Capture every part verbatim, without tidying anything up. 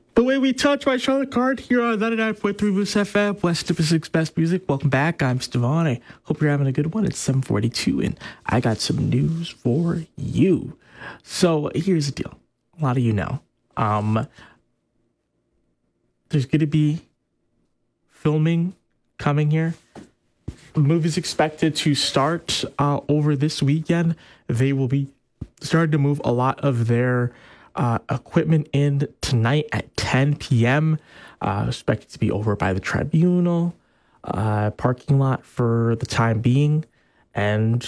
The Way We Touch by Charlotte Card here on ninety-nine point three Moose F M, West Pacific's best music. Welcome back. I'm Stevon. I hope you're having a good one. It's seven forty-two, and I got some news for you. So here's the deal. A lot of you know. Um, there's going to be filming coming here. The movie's expected to start uh, over this weekend. They will be starting to move a lot of their uh, equipment in tonight at ten p.m. Uh, expected to be over by the Tribunal uh, parking lot for the time being. And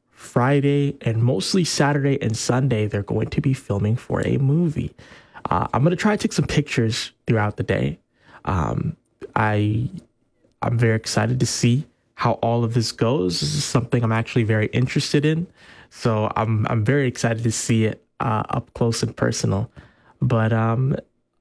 Friday and mostly Saturday and Sunday, they're going to be filming for a movie. Uh, I'm going to try to take some pictures throughout the day. Um, I, I'm very excited to see how all of this goes. This is something I'm actually very interested in. So I'm I'm very excited to see it uh, up close and personal. But um,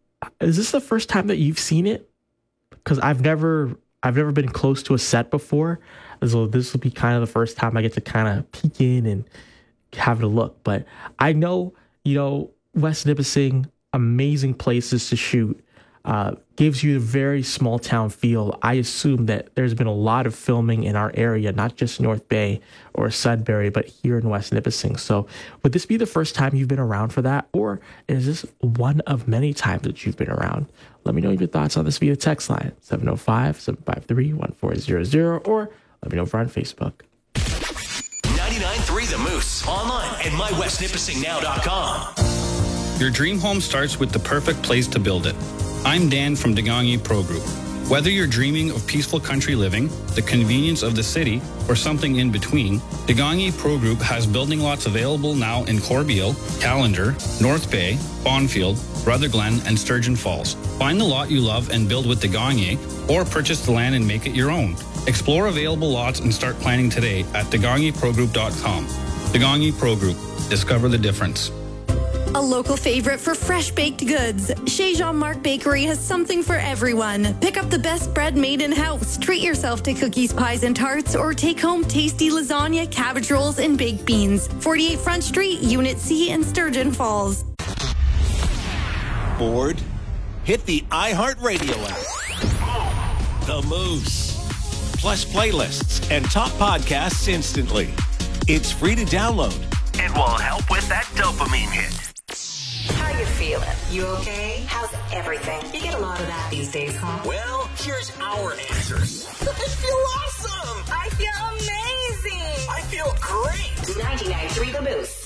is this the first time that you've seen it? Because I've never I've never been close to a set before. So this will be kind of the first time I get to kind of peek in and have a look. But I know, you know, West Nipissing, amazing places to shoot. Uh, gives you a very small town feel. I assume that there's been a lot of filming in our area, not just North Bay or Sudbury, but here in West Nipissing. So would this be the first time you've been around for that? Or is this one of many times that you've been around? Let me know your thoughts on this via text line, seven oh five, seven five three, one four zero zero, or let me know over on Facebook. ninety-nine point three The Moose, online at my west nipissing now dot com. Your dream home starts with the perfect place to build it. I'm Dan from Degangi Pro Group. Whether you're dreaming of peaceful country living, the convenience of the city, or something in between, Degangi Pro Group has building lots available now in Corbeil, Callender, North Bay, Bonfield, Rutherglen, and Sturgeon Falls. Find the lot you love and build with Degangi, or purchase the land and make it your own. Explore available lots and start planning today at degangi pro group dot com. Degangi Pro Group. Discover the difference. A local favorite for fresh baked goods, Chez Jean-Marc Bakery has something for everyone. Pick up the best bread made in-house, treat yourself to cookies, pies, and tarts, or take home tasty lasagna, cabbage rolls, and baked beans. forty-eight Front Street, Unit C in Sturgeon Falls. Bored? Hit the iHeartRadio app. The Moose. Plus playlists and top podcasts instantly. It's free to download and will help with that dopamine hit. How you feeling? You okay? How's everything? You get a lot of that these days, huh? Well, here's our answers. I feel awesome. I feel amazing. I feel great. ninety-nine point three The Moose.